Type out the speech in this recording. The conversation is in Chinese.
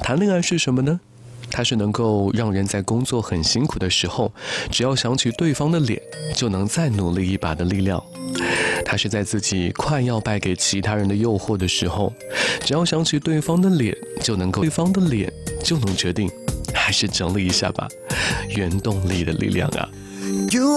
谈恋爱是什么呢？它是能够让人在工作很辛苦的时候，只要想起对方的脸，就能再努力一把的力量。它是在自己快要败给其他人的诱惑的时候，只要想起对方的脸，就能决定，还是整理一下吧。原动力的力量啊。